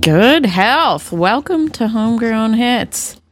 Good health. Welcome to Homegrown Hits.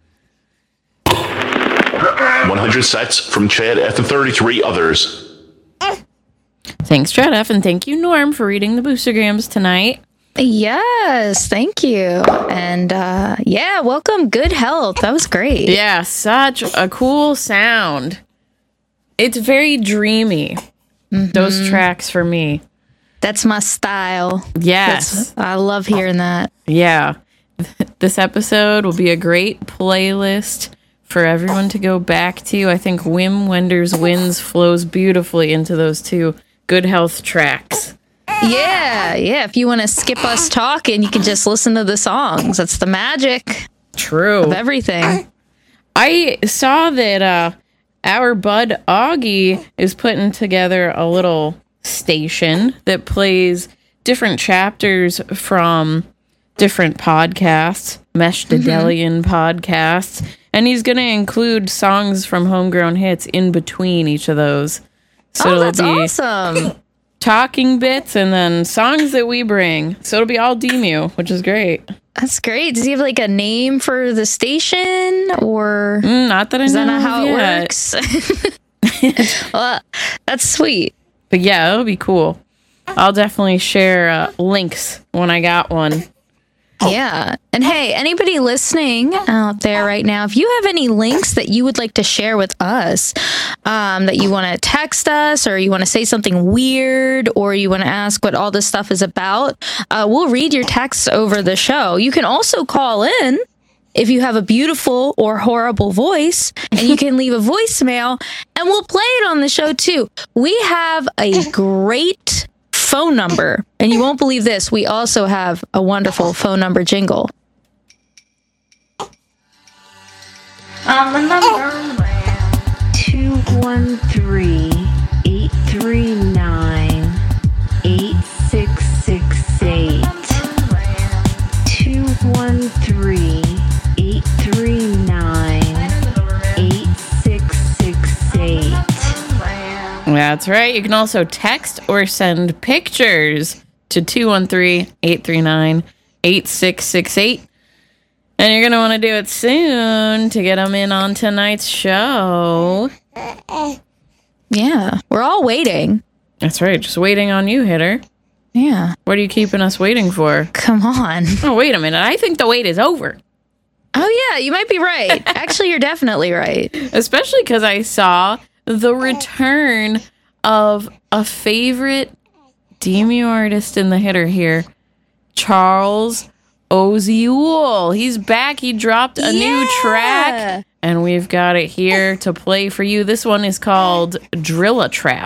100 sets from Chad F and 33 others. Thanks, Chad F, and thank you, Norm, for reading the boostergrams tonight. Yes, thank you. And welcome. Good health. That was great. Yeah, such a cool sound. It's very dreamy. Mm-hmm. Those tracks for me. That's my style. Yes. I love hearing that. Yeah. This episode will be a great playlist for everyone to go back to. I think Wim Wenders Winds flows beautifully into those two Good Health tracks. Yeah. If you want to skip us talking, you can just listen to the songs. That's the magic. True. Of everything. I saw that our bud Augie is putting together a little station that plays different chapters from different podcasts, Mesh Dedelian podcasts, and he's going to include songs from Homegrown Hits in between each of those. So that's awesome. Talking bits and then songs that we bring. So it'll be all Demu, which is great. That's great. Does he have like a name for the station or not that I know. Is that not how yet. It works? Well, that's sweet. But yeah, it'll be cool. I'll definitely share links when I got one. Yeah. And hey, anybody listening out there right now, if you have any links that you would like to share with us, that you want to text us or you want to say something weird or you want to ask what all this stuff is about, we'll read your texts over the show. You can also call in if you have a beautiful or horrible voice, and you can leave a voicemail and we'll play it on the show too. We have a great phone number, and you won't believe this. We also have a wonderful phone number jingle. On the number 213-839-8668. 213-839-8668. That's right. You can also text or send pictures to 213-839-8668. And you're going to want to do it soon to get them in on tonight's show. Yeah, we're all waiting. That's right. Just waiting on you, Hitter. Yeah. What are you keeping us waiting for? Come on. Oh, wait a minute. I think the wait is over. Oh, yeah, you might be right. Actually, you're definitely right. Especially because I saw the return of a favorite Demu artist in the Hitter here, Charles Oziul. He's back. He dropped a new track, and we've got it here to play for you. This one is called Drill-A-Trap.